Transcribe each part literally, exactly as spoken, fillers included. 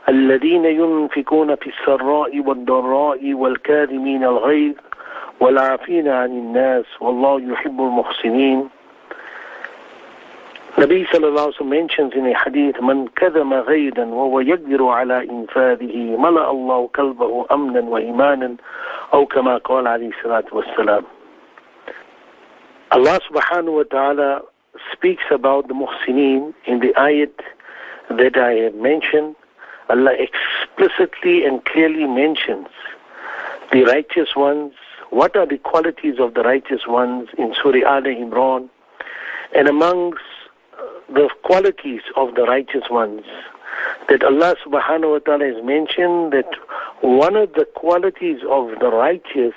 الذين ينفقون في السراء والضراء والكاظمين الغيظ والعافين عن الناس والله يحب المحسنين. Nabi sallallahu alayhi wa sallam mentions in a hadith, من كذم غيدا وهو يقدر على إنفاذه ملأ الله قلبه أمنا وإيمانا أو كما قال عليه الصلاة والسلام. Allah subhanahu wa ta'ala speaks about the muhsineen in the ayat that I have mentioned. Allah explicitly and clearly mentions the righteous ones. What are the qualities of the righteous ones in Surah Al Imran? And amongst the qualities of the righteous ones that Allah subhanahu wa ta'ala has mentioned, that one of the qualities of the righteous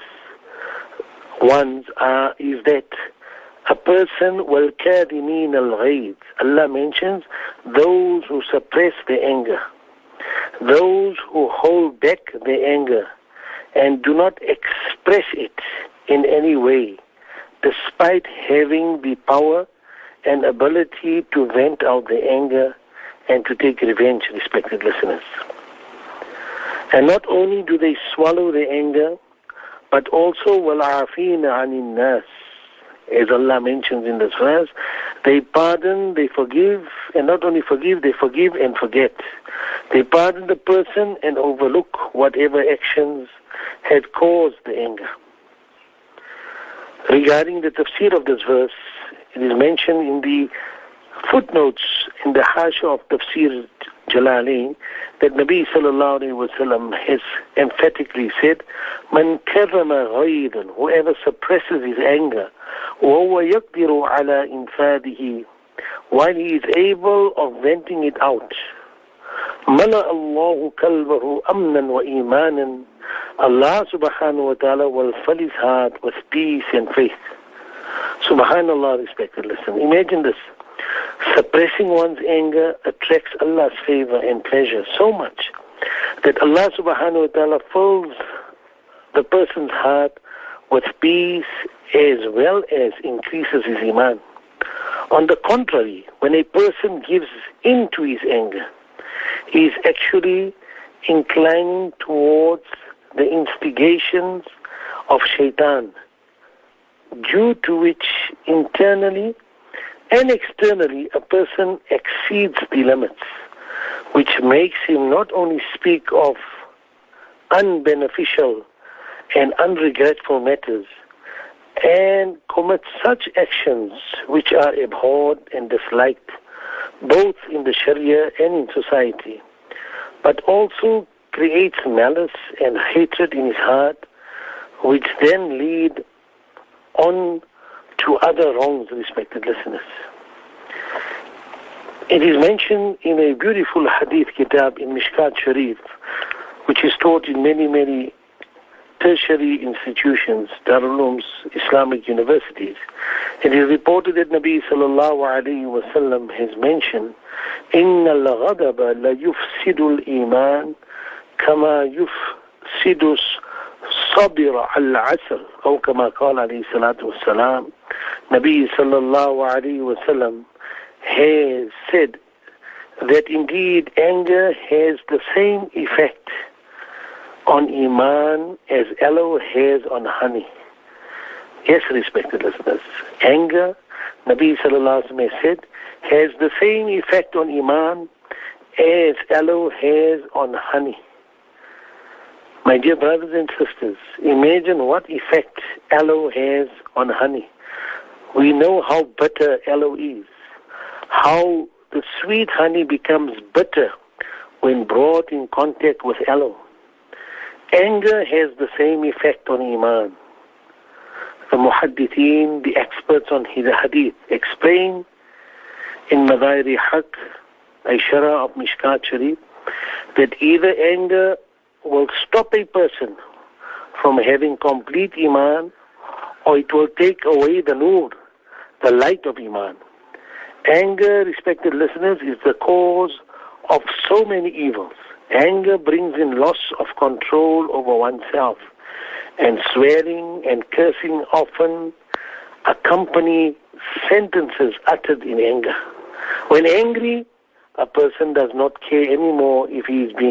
ones are, is that a person will kadhimin al-ghayz. Allah mentions those who suppress their anger, those who hold back their anger and do not express it in any way, despite having the power and ability to vent out their anger and to take revenge, respected listeners. And not only do they swallow their anger, but also وَالْعَافِينَ عَنِ النَّاسِ. As Allah mentions in this verse, they pardon, they forgive, and not only forgive, they forgive and forget. They pardon the person and overlook whatever actions had caused the anger. Regarding the tafsir of this verse, it is mentioned in the footnotes in the Hasha of Tafsir Jalalain that Nabi sallallahu alayhi wa sallam has emphatically said, Man karrama ghaydan, whoever suppresses his anger, وَهُوَ يَقْدِرُ عَلَى إِنفَادِهِ, while he is able of venting it out, مَلَأَ اللَّهُ كَلْبَهُ أَمْنًا وَإِيمَانًا, Allah subhanahu wa ta'ala will fill his heart with peace and faith. Subhanallah, respected listeners. Imagine this. Suppressing one's anger attracts Allah's favor and pleasure so much that Allah subhanahu wa ta'ala fills the person's heart with peace as well as increases his iman. On the contrary, when a person gives in to his anger, he is actually inclining towards the instigations of shaitan, due to which internally and externally a person exceeds the limits, which makes him not only speak of unbeneficial and unregretful matters and commit such actions which are abhorred and disliked both in the Sharia and in society, but also creates malice and hatred in his heart, which then lead on to other wrongs, respected listeners. It is mentioned in a beautiful hadith kitab in Mishkat Sharif, which is taught in many, many tertiary institutions, Darul Ulooms, Islamic universities. It is reported that Nabi sallallahu alayhi wa sallam has mentioned, إِنَّ الْغَضَبَ لَيُفْسِدُ الْإِيمَانِ كَمَا يُفْسِدُ الصَّبِرَ الْعَسَلِ أو كما قال عليه الصلاة والسلام. Nabi sallallahu alayhi wa sallam has said that indeed anger has the same effect on iman as aloe has on honey. Yes, respected listeners, anger, Nabi sallallahu alayhi wa sallam has said, has the same effect on iman as aloe has on honey. My dear brothers and sisters, imagine what effect aloe has on honey. We know how bitter aloe is, how the sweet honey becomes bitter when brought in contact with aloe. Anger has the same effect on iman. The muhaddithin, the experts on the hadith, explain in Madairi Haq, Aishara of Mishkat Sharif, that either anger will stop a person from having complete iman, or it will take away the nur, the light of iman. Anger, respected listeners, is the cause of so many evils. Anger brings in loss of control over oneself, and swearing and cursing often accompany sentences uttered in anger. When angry, a person does not care anymore if he is being